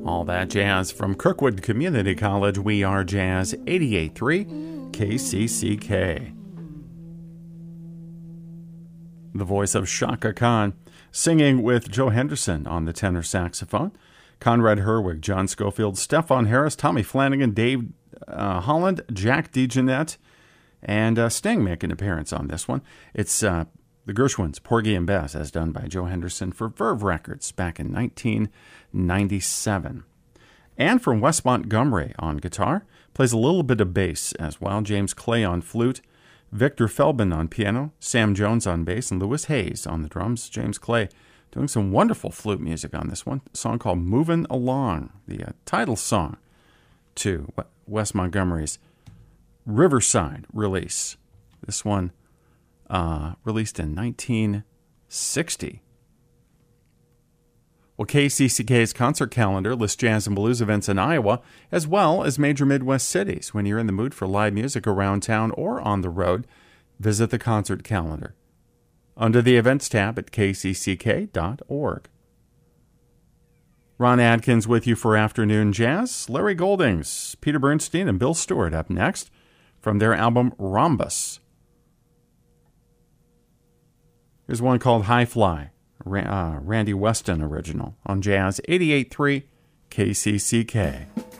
All that jazz from Kirkwood Community College. We are Jazz 88.3 KCCK. The voice of Chaka Khan, singing with Joe Henderson on the tenor saxophone, Conrad Herwig, John Schofield, Stefan Harris, Tommy Flanagan, Dave Holland, Jack DeJohnette, and Sting make an appearance on this one. It's the Gershwins, Porgy and Bess, as done by Joe Henderson for Verve Records back in 1997. And from Wes Montgomery on guitar, plays a little bit of bass as well. James Clay on flute, Victor Feldman on piano, Sam Jones on bass, and Lewis Hayes on the drums. James Clay doing some wonderful flute music on this one. A song called Movin' Along, the title song to Wes Montgomery's Riverside release. This one released in 1960. Well, KCCK's concert calendar lists jazz and blues events in Iowa, as well as major Midwest cities. When you're in the mood for live music around town or on the road, visit the concert calendar under the events tab at kcck.org. Ron Adkins with you for Afternoon Jazz. Larry Goldings, Peter Bernstein, and Bill Stewart up next from their album Rhombus. Here's one called High Fly, Randy Weston original on Jazz 88.3 KCCK.